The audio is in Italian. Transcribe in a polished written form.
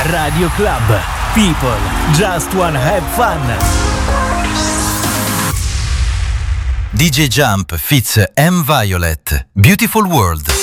Radio Club. People just wanna have fun. DJ Jump feats M. Violet, Beautiful World.